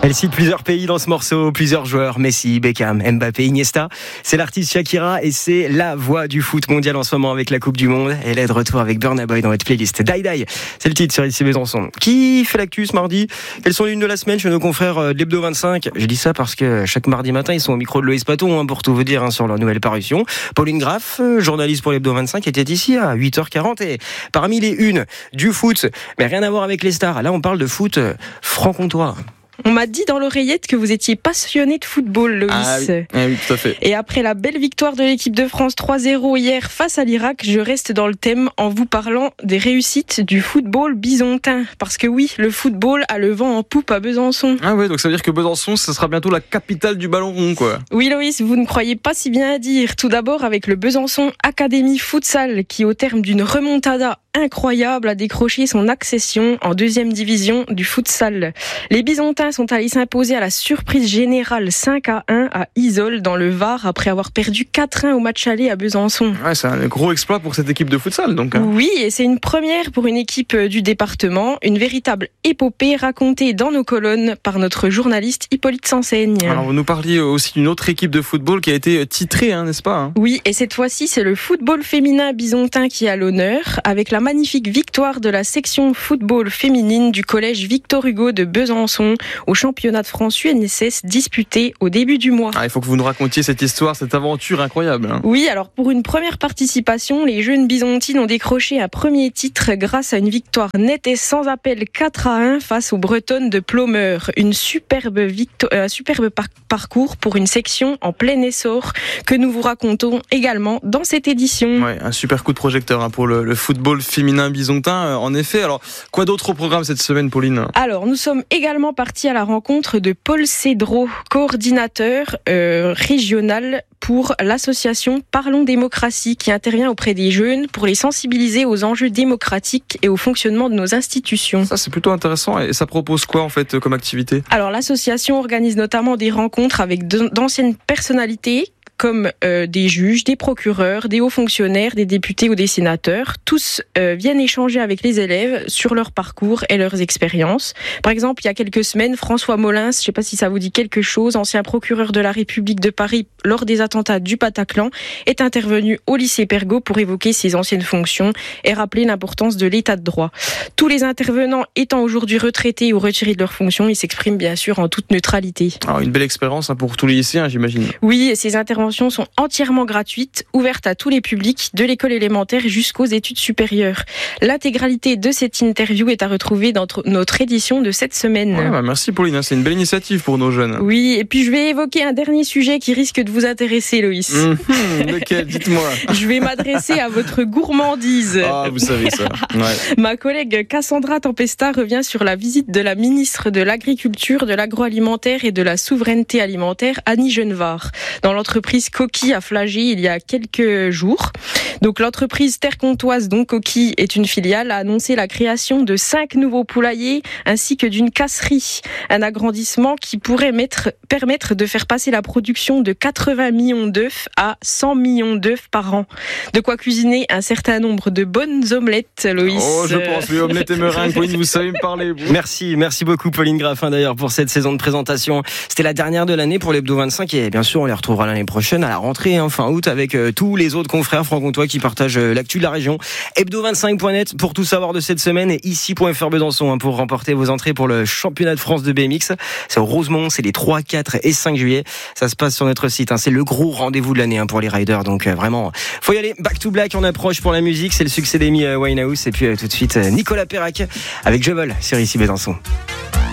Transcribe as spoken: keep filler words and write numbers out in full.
Elle cite plusieurs pays dans ce morceau, plusieurs joueurs, Messi, Beckham, Mbappé, Iniesta. C'est l'artiste Shakira et c'est la voix du foot mondial en ce moment avec la Coupe du Monde. Elle est de retour avec Burna Boy dans votre playlist. Die Die, c'est le titre sur ici Besançon. Qui fait l'actu ce mardi? Quelles sont les unes de la semaine chez nos confrères de l'Hebdo vingt-cinq? Je dis ça parce que chaque mardi matin, ils sont au micro de Loïs Paton, hein, pour tout vous dire, hein, sur leur nouvelle parution. Pauline Graff, journaliste pour l'Hebdo vingt-cinq, était ici à huit heures quarante et parmi les unes du foot, mais rien à voir avec les stars. Là, on parle de foot franc-comtois. On m'a dit dans l'oreillette que vous étiez passionné de football, Loïs. Ah oui. Ah oui, tout à fait. Et après la belle victoire de l'équipe de France trois zéro hier face à l'Irak, je reste dans le thème en vous parlant des réussites du football bisontin. Parce que oui, le football a le vent en poupe à Besançon. Ah ouais, donc ça veut dire que Besançon, ce sera bientôt la capitale du ballon rond, quoi. Oui, Loïs, vous ne croyez pas si bien à dire. Tout d'abord avec le Besançon Academy Futsal qui, au terme d'une remontada incroyable, a décroché son accession en deuxième division du futsal. Les Bisontins sont allés s'imposer à la surprise générale cinq à un à Isole dans le Var après avoir perdu quatre un au match aller à Besançon. Ouais, c'est un gros exploit pour cette équipe de futsal, donc. Hein. Oui, et c'est une première pour une équipe du département, une véritable épopée racontée dans nos colonnes par notre journaliste Hippolyte Sanseigne. Alors, vous nous parliez aussi d'une autre équipe de football qui a été titrée, hein, n'est-ce pas, hein? Oui, et cette fois-ci, c'est le football féminin bisontin qui est à l'honneur, avec la magnifique victoire de la section football féminine du collège Victor Hugo de Besançon au championnat de France U N S S disputé au début du mois. Ah, il faut que vous nous racontiez cette histoire, cette aventure incroyable. Hein. Oui, alors pour une première participation, les jeunes bisontines ont décroché un premier titre grâce à une victoire nette et sans appel quatre à un face aux Bretonnes de Plomeur. Une superbe, victo- euh, superbe par- parcours pour une section en plein essor que nous vous racontons également dans cette édition. Ouais, un super coup de projecteur, hein, pour le, le football féminin bisontin, euh, en effet. Alors, quoi d'autre au programme cette semaine, Pauline? Alors, nous sommes également partis à la rencontre de Paul Cédreau, coordinateur euh, régional pour l'association Parlons Démocratie, qui intervient auprès des jeunes pour les sensibiliser aux enjeux démocratiques et au fonctionnement de nos institutions. Ça, c'est plutôt intéressant. Et ça propose quoi, en fait, comme activité? Alors, l'association organise notamment des rencontres avec d'anciennes personnalités comme euh, des juges, des procureurs, des hauts fonctionnaires, des députés ou des sénateurs. Tous euh, viennent échanger avec les élèves sur leur parcours et leurs expériences. Par exemple, il y a quelques semaines, François Molins, je ne sais pas si ça vous dit quelque chose, ancien procureur de la République de Paris lors des attentats du Bataclan, est intervenu au lycée Pergaud pour évoquer ses anciennes fonctions et rappeler l'importance de l'état de droit. Tous les intervenants étant aujourd'hui retraités ou retirés de leurs fonctions, ils s'expriment bien sûr en toute neutralité. Alors, une belle expérience, hein, pour tous les lycéens, j'imagine. Oui, et ces interventions sont entièrement gratuites, ouvertes à tous les publics, de l'école élémentaire jusqu'aux études supérieures. L'intégralité de cette interview est à retrouver dans notre édition de cette semaine. Ouais, bah merci Pauline, c'est une belle initiative pour nos jeunes. Oui, et puis je vais évoquer un dernier sujet qui risque de vous intéresser, Loïs. Mmh, lequel? Dites-moi. Je vais m'adresser à votre gourmandise. Ah, vous savez ça. Ouais. Ma collègue Cassandra Tempesta revient sur la visite de la ministre de l'Agriculture, de l'Agroalimentaire et de la Souveraineté Alimentaire, Annie Genevard, dans l'entreprise Coquille à Flagey il y a quelques jours. Donc l'entreprise terre-comtoise, donc Coquille, est une filiale, a annoncé la création de cinq nouveaux poulaillers ainsi que d'une casserie. Un agrandissement qui pourrait mettre, permettre de faire passer la production de quatre-vingts millions d'œufs à cent millions d'œufs par an. De quoi cuisiner un certain nombre de bonnes omelettes, Loïs. Oh, je pense, oui, omelettes et meringues. Pauline, vous savez me parler. Vous. Merci, merci beaucoup Pauline Graffin d'ailleurs pour cette saison de présentation. C'était la dernière de l'année pour l'Hebdo vingt-cinq et bien sûr on les retrouvera l'année prochaine à la rentrée, hein, fin août, avec euh, tous les autres confrères franc-comtois qui partagent euh, l'actu de la région. hebdo vingt-cinq point net pour tout savoir de cette semaine et ici point f r Besançon, hein, pour remporter vos entrées pour le championnat de France de B M X. C'est au Rosemont, c'est les trois, quatre et cinq juillet. Ça se passe sur notre site, hein. C'est le gros rendez-vous de l'année, hein, pour les riders. Donc euh, vraiment, faut y aller. Back to Black, on approche pour la musique. C'est le succès d'Amy Winehouse et puis euh, tout de suite euh, Nicolas Perrac avec Je Vole sur ici Besançon.